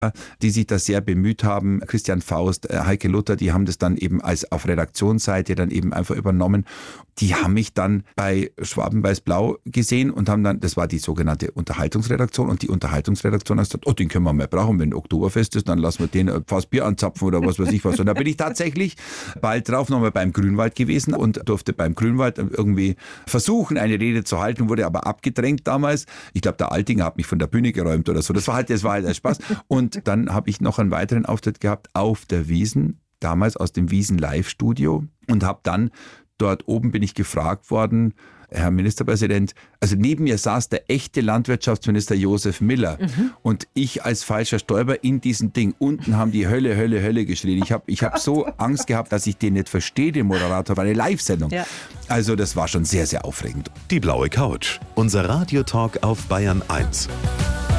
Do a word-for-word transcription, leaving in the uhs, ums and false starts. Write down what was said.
die sich da sehr bemüht haben. Christian Faust, Heike Luther, die haben das dann eben als auf Redaktionsseite dann eben einfach übernommen. Die haben mich dann bei Schwaben-Weiß-Blau gesehen und haben dann, das war die sogenannte Unterhaltungsredaktion, und die Unterhaltungsredaktion hat gesagt, oh, den können wir mal brauchen, wenn Oktoberfest ist, dann lassen wir den fast Bier anzapfen oder was weiß ich was. Und da bin ich tatsächlich bald drauf nochmal beim Grünwald gewesen und durfte beim Grünwald irgendwie versuchen, eine Rede zu halten, wurde aber abgedrängt damals. Ich glaube, der Altinger hat mich von der Bühne geräumt oder so. Das war halt, das war halt ein Spaß. Und dann habe ich noch einen weiteren Auftritt gehabt auf der Wiesn, damals aus dem Wiesn Live-Studio, und habe dann dort oben bin ich gefragt worden, Herr Ministerpräsident, also neben mir saß der echte Landwirtschaftsminister Josef Miller, mhm. und ich als falscher Stolper in diesem Ding. Unten haben die Hölle, Hölle, Hölle geschrien. Ich habe ich hab so Angst gehabt, dass ich den nicht verstehe, den Moderator, war eine Live-Sendung. Ja. Also das war schon sehr, sehr aufregend. Die blaue Couch, unser Radiotalk auf Bayern eins.